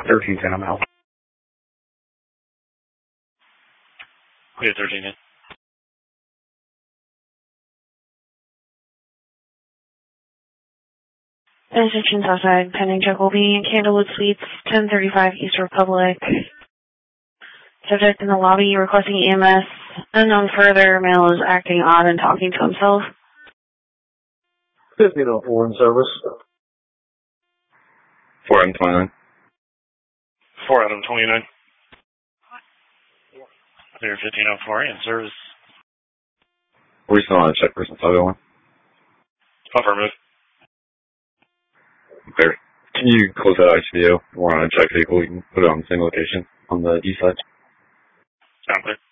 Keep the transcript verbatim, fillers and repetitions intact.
thirteen ten, I'm out. Clear thirteen in. Intersection Southside, pending check will be Candlewood Suites, ten thirty-five East Republic. Subject in the lobby requesting E M S. Unknown further, male is acting odd and talking to himself. fifteen oh four in service. four Adam twenty-nine. four Adam twenty-nine. Clear fifteen oh four in service. We're still on a check for Santiago one. Affirmative. Clear. Can you close that I C V O? We're on a check vehicle. You can put it on the same location on the east side. Sound clear.